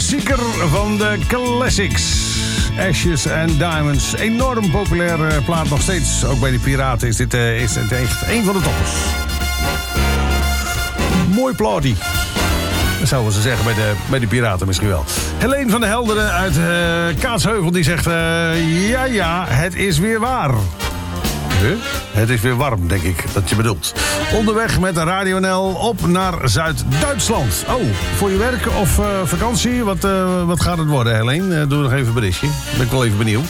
klassieker van de classics. Ashes and Diamonds. Enorm populaire plaat nog steeds. Ook bij de Piraten is dit echt een van de toppers. Mooi plaatje. Dat zouden ze zeggen bij de Piraten misschien wel. Helene van der Helderen uit Kaatsheuvel die zegt... ja, het is weer waar. Het is weer warm, denk ik, dat je bedoelt. Onderweg met Radio NL op naar Zuid-Duitsland. Oh, voor je werk of vakantie? Wat gaat het worden, Helene? Doe nog even een berichtje. Ben ik wel even benieuwd.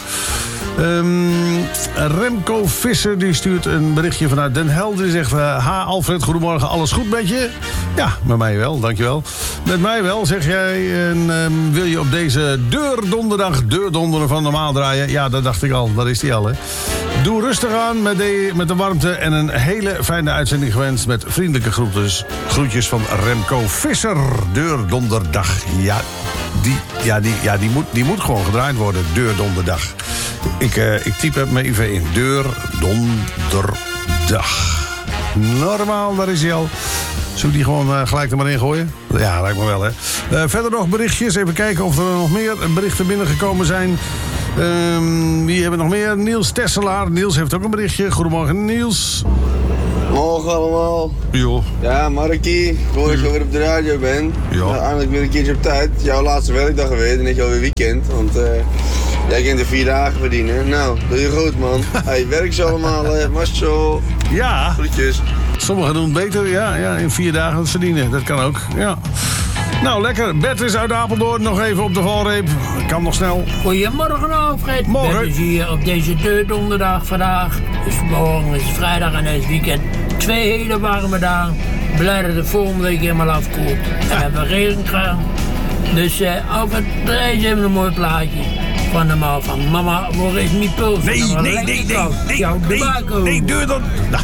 Remco Visser die stuurt een berichtje vanuit Den Helder. Die zegt, Alfred, goedemorgen, alles goed met je? Ja, met mij wel, dankjewel. Met mij wel, zeg jij. En wil je op deze deurdonderen van normaal draaien? Ja, dat dacht ik al, daar is die al, hè. Doe rustig aan met de warmte en een hele fijne uitzending gewenst met vriendelijke groetjes van Remco Visser. Deurdonderdag. Die moet gewoon gedraaid worden. Deurdonderdag. Ik typ het me even in. Deurdonderdag. Normaal, daar is hij al. Zullen we die gewoon gelijk er maar in gooien? Ja, lijkt me wel, hè. Verder nog berichtjes. Even kijken of er nog meer berichten binnengekomen zijn. Wie hebben we nog meer? Niels Tesselaar. Niels heeft ook een berichtje. Goedemorgen, Niels. Morgen allemaal. Jo. Ja, Markie. Ik hoor dat je weer op de radio bent. Ja. Eindelijk weer een keertje op tijd. Jouw laatste werkdag geweest en ik alweer weekend. Want jij kunt er 4 dagen verdienen. Nou, doe je goed, man. Hey, werk ze allemaal. Macho. Ja. Groetjes. Sommigen doen het beter, ja, in 4 dagen het verdienen. Dat kan ook, ja. Nou, lekker. Bert is uit Apeldoorn nog even op de valreep. Kan nog snel. Goedemorgen, Alfred. Morgen. Bert is hier op deze deurdonderdag vandaag. Dus morgen is vrijdag en het weekend. 2 hele warme dagen. Blij dat het volgende week helemaal afkoelt. En we hebben regen gehad. Dus Alfred, draai eens even een mooi plaatje. Van de man van mama, word eens niet puls. Nee, deur dan.